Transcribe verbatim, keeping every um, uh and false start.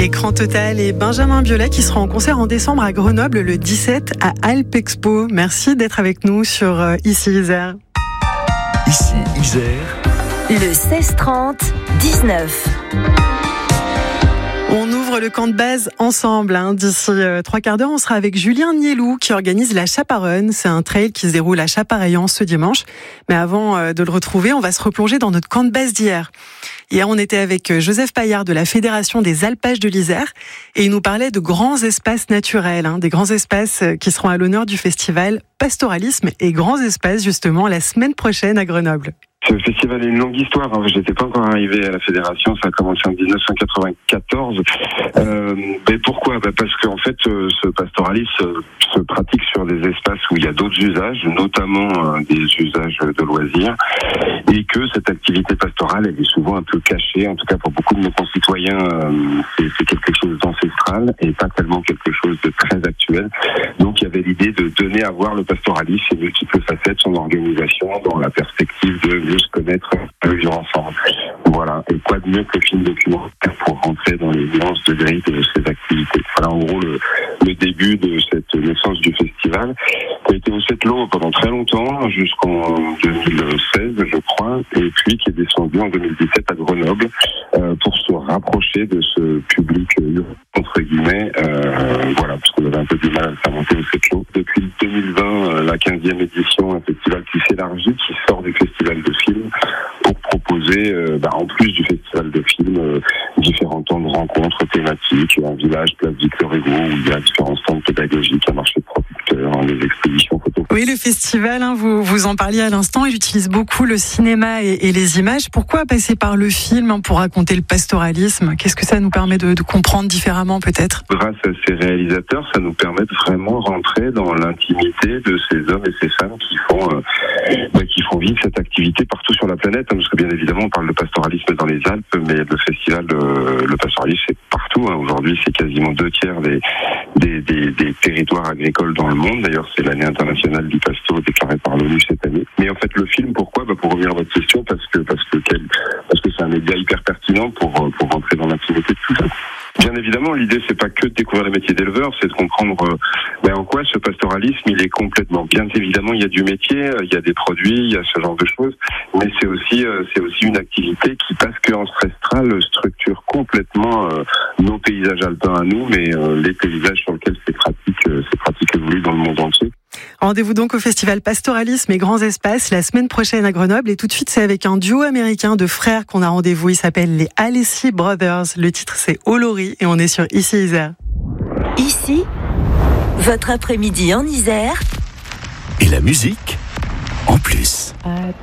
Écran Total et Benjamin Biolay qui seront en concert en décembre à Grenoble le dix-sept à Alpexpo. Merci d'être avec nous sur euh, Ici Isère. Ici Isère. Le seize trente dix-neuf. On ouvre le camp de base ensemble. Hein. D'ici euh, trois quarts d'heure, on sera avec Julien Nielou qui organise la Chaparronne. C'est un trail qui se déroule à Chapareillan ce dimanche. Mais avant euh, de le retrouver, on va se replonger dans notre camp de base d'hier. Hier, on était avec Joseph Paillard de la Fédération des Alpages de l'Isère et il nous parlait de grands espaces naturels, hein, des grands espaces qui seront à l'honneur du festival Pastoralisme et Grands Espaces justement la semaine prochaine à Grenoble. Ce festival a une longue histoire. Hein. J'étais pas encore arrivé à la fédération. Ça a commencé en dix-neuf cent quatre-vingt-quatorze. Euh, mais pourquoi bah Parce qu'en fait, ce pastoralisme se pratique sur des espaces où il y a d'autres usages, notamment euh, des usages de loisirs, et que cette activité pastorale, elle est souvent un peu cachée. En tout cas, pour beaucoup de nos concitoyens, euh, c'est, c'est quelque chose d'ancestral et pas tellement quelque chose de très actuel. Donc, il y avait l'idée de donner à voir le pastoralisme, ses multiples facettes, son organisation, dans la perspective de se connaître, de vivre ensemble. Voilà. Et quoi de mieux que le film documentaire pour rentrer dans les nuances de gris de ces activités. Voilà, en gros, le, le début de cette naissance du festival, qui a été au Sept-Lô pendant très longtemps, jusqu'en deux mille seize, je crois, et puis qui est descendu en deux mille dix-sept à Grenoble, euh, pour se rapprocher de ce public, euh, entre guillemets, euh, voilà, parce qu'on avait un peu du mal à le faire monter au Sept-Lô. Depuis deux mille vingt, euh, la quinzième édition, un festival qui s'élargit, qui sort du festival de film, pour proposer, euh, bah, en plus du festival de films, euh, différents temps de rencontres thématiques, un village, place Victor Hugo, où il y a différents stands pédagogiques, un marché de producteurs, hein, des expositions photos. Oui, le festival, hein, vous, vous en parliez à l'instant, il utilise beaucoup le cinéma et, et les images. Pourquoi passer par le film hein, pour raconter le pastoralisme ? Qu'est-ce que ça nous permet de, de comprendre différemment peut-être ? Grâce à ces réalisateurs, ça nous permet de vraiment rentrer dans l'intimité de ces hommes et ces femmes qui font, euh, bah, qui font vivre cette activité partout sur la planète. Hein, parce que bien évidemment, on parle de pastoralisme dans les Alpes, mais le festival, euh, le pastoralisme, c'est partout. Hein. Aujourd'hui, c'est quasiment deux tiers des, des, des, des territoires agricoles dans le monde. D'ailleurs, c'est l'année internationale du pasto déclarée par l'ONU cette année. Mais en fait, le film, pourquoi ? Bah, pour revenir à votre question, parce que parce que quel, parce que c'est un média hyper pertinent pour pour rentrer dans l'intimité de tout ça. Bien évidemment, l'idée, c'est pas que de découvrir le métier d'éleveur, c'est de comprendre euh, ben, en quoi ce pastoralisme, il est complètement. Bien évidemment, il y a du métier, il y a des produits, il y a ce genre de choses, mais c'est aussi, euh, c'est aussi une activité qui, parce qu'ancestrale, structure complètement euh, nos paysages alpins à nous, mais euh, les paysages sur lesquels ces pratiques, euh, ces pratiques évoluent dans le monde entier. Rendez-vous donc au festival Pastoralisme et Grands Espaces la semaine prochaine à Grenoble. Et tout de suite, c'est avec un duo américain de frères qu'on a rendez-vous. Il s'appelle les Alessi Brothers. Le titre, c'est Olori et on est sur Ici Isère. Ici, votre après-midi en Isère. Et la musique en plus. I